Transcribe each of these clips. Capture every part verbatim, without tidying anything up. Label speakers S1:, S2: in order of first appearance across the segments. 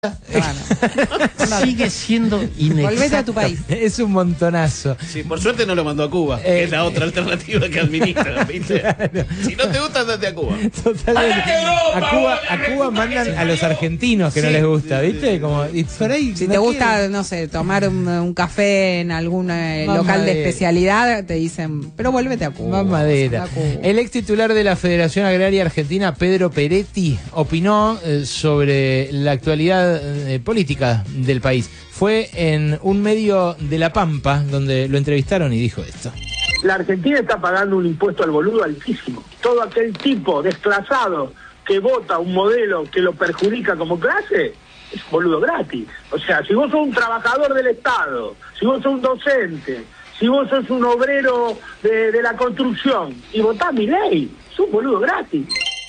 S1: Claro. Sigue siendo inexacta.
S2: Volvete a tu país.
S3: Es un montonazo.
S4: Sí, por suerte no lo mandó a Cuba, eh, que es la otra alternativa que administra, ¿viste?
S3: Claro.
S4: Si no te gusta, andate a Cuba.
S3: Totalmente. A Cuba, a Cuba mandan a los argentinos que
S4: Sí.
S3: no les gusta, ¿viste? Como, y por ahí
S2: Si
S3: no
S2: te gusta,
S3: quieren.
S2: no sé, tomar un, un café en algún eh,
S3: Más
S2: local de
S3: madera.
S2: especialidad, te dicen, pero vuélvete a Cuba.
S3: Más madera.
S2: anda a Cuba.
S3: El ex titular de la Federación Agraria Argentina, Pedro Peretti, opinó eh, sobre la actualidad eh, política del país. Fue en un medio de La Pampa donde lo entrevistaron y dijo esto.
S5: La Argentina está pagando un impuesto al boludo altísimo. Todo aquel tipo desplazado que vota un modelo que lo perjudica como clase, es boludo gratis. O sea, si vos sos un trabajador del Estado, si vos sos un docente, si vos sos un obrero de, de la construcción y votás mi ley, sos boludo gratis.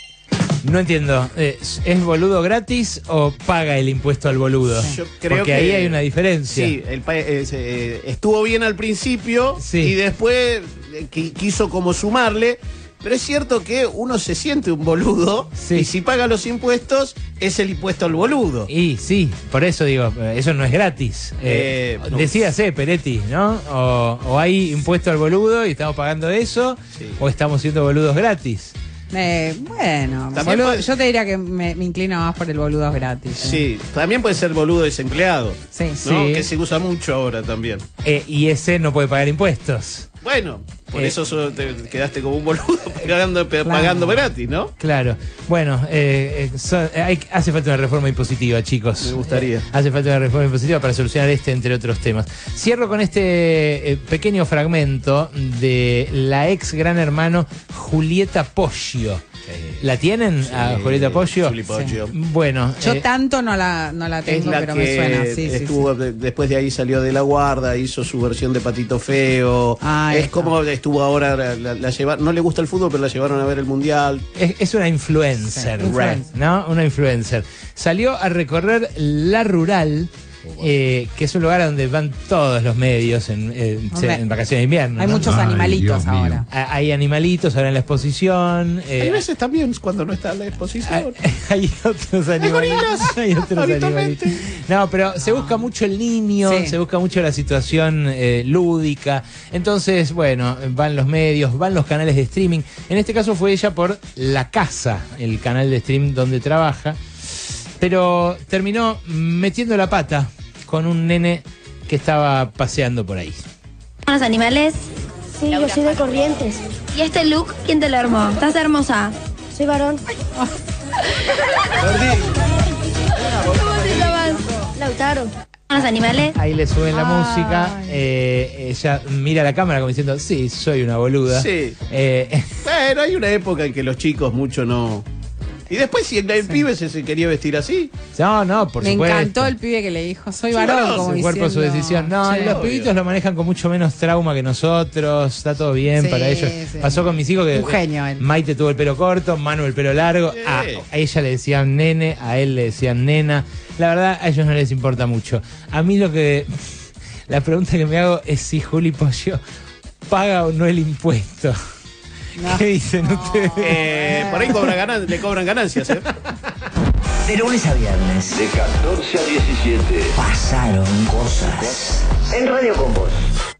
S3: No entiendo, ¿es, ¿es boludo gratis o paga el impuesto al boludo?
S4: Yo creo
S3: Porque
S4: que
S3: ahí hay una diferencia.
S4: Sí, el pa- eh, se- eh, estuvo bien al principio
S3: Sí.
S4: y después eh, qui- quiso como sumarle. Pero es cierto que uno se siente un boludo
S3: Sí.
S4: y si paga los impuestos es el impuesto al boludo.
S3: Y sí, por eso digo, eso no es gratis. Eh,
S4: Eh, no.
S3: Decídase, Peretti, ¿no? O, o hay impuesto al boludo y estamos pagando eso,
S4: Sí.
S3: o estamos siendo boludos gratis.
S2: Eh, bueno,
S4: También
S2: boludo-
S4: puede-
S2: yo te diría que me, me inclino más por el boludo gratis. ¿eh?
S4: Sí, también puede ser boludo desempleado,
S2: Sí.
S4: ¿no?
S3: Sí.
S4: Que se usa mucho ahora también.
S3: Eh, y ese no puede pagar impuestos.
S4: Bueno, por
S3: Eh.
S4: eso solo te quedaste como un boludo pagando, pagando gratis, ¿no?
S3: Claro. Bueno, eh, eh, so- eh, hay- hace falta una reforma impositiva, chicos.
S4: Me gustaría.
S3: Eh, hace falta una reforma impositiva para solucionar este, entre otros temas. Cierro con este eh, pequeño fragmento de la ex Gran Hermano Julieta Poggio. ¿La tienen a Julieta Poggio?
S4: Juli Poggio.
S3: Bueno,
S2: Yo
S3: eh,
S2: tanto no la, no la
S4: Es
S2: tengo,
S4: la
S2: pero
S4: que
S2: me suena. Sí, sí,
S4: estuvo,
S2: sí.
S4: de- después de ahí salió de la guarda, hizo su versión de Patito Feo.
S2: Ah, ahí
S4: es
S2: está.
S4: como estuvo ahora, la, la- la lleva- no le gusta el fútbol, pero la llevaron a ver el Mundial.
S3: es, es una influencer,
S2: Sí, influencer.
S3: ¿no? Una influencer. Salió a recorrer La Rural, eh, que es un lugar donde van todos los medios en, en-
S2: Hombre,
S3: en vacaciones de invierno.
S2: Hay
S3: ¿no?
S2: muchos
S1: Ay,
S2: animalitos
S1: Dios mío.
S2: ahora.
S3: Ah, Hay animalitos ahora en la exposición. eh,
S4: Hay veces también cuando no está en la exposición.
S3: hay, hay otros animalitos.
S4: gorilas,
S3: Hay otros
S4: habitualmente.
S3: animalitos. No, pero se busca mucho el niño,
S2: Sí.
S3: se busca mucho la situación eh, lúdica. Entonces, bueno, van los medios, van los canales de streaming. En este caso fue ella por La Casa, el canal de stream donde trabaja. Pero terminó metiendo la pata con un nene que estaba paseando por ahí.
S6: Los animales.
S7: Sí, yo soy de Corrientes.
S6: ¿Y este look quién te lo armó? Estás hermosa.
S7: Soy varón.
S6: ¿Cómo te llamas?
S7: Lautaro.
S6: Los animales.
S3: Ahí le suben la
S2: Ay.
S3: música, eh, ella mira la cámara como diciendo, sí, soy una boluda.
S4: Sí.
S3: Eh,
S4: Bueno, hay una época en que los chicos mucho no. Y después, si el, el pibe se, se quería vestir así,
S3: no, no, por
S2: Me
S3: supuesto.
S2: encantó el pibe que le dijo, soy
S4: Soy
S2: varón,
S4: varón,
S2: como
S3: Su cuerpo, su
S2: diciendo,
S3: decisión. No,
S2: che,
S3: los
S4: obvio.
S3: pibitos lo manejan con mucho menos trauma que nosotros. Está todo bien
S2: Sí,
S3: para ellos.
S2: sí.
S3: Pasó con mis hijos que
S2: Un genio él.
S3: Maite tuvo el pelo corto, Manu el pelo largo.
S4: Sí.
S3: A, a ella le decían nene, a él le decían nena. La verdad, a ellos no les importa mucho. A mí lo que. La pregunta que me hago es si Juli Poggio paga o no el impuesto.
S2: No.
S3: ¿Qué dicen ustedes?
S4: eh, por ahí cobra ganan- le cobran ganancias, ¿eh?
S8: De lunes a viernes
S9: De catorce a diecisiete.
S8: pasaron cosas. En Radio con Vos.